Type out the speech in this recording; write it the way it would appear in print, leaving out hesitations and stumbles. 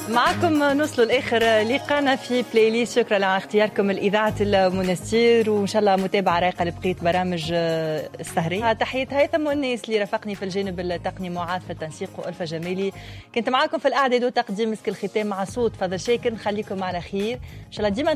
معكم نوصلوا لاخر لقانا في بلاي ليست. شكرا على اختياركم الاذاعه المنستير، وان شاء الله متابعه رايقه لبقيه برامج السهريه. تحيه هيثم والناس اللي رافقني في الجانب التقني، معاذ في التنسيق والفه جمالي كنت معاكم في الاعداد وتقديم مسك الختام مع صوت فضل شاكر. نخليكم على خير ان شاء الله ديما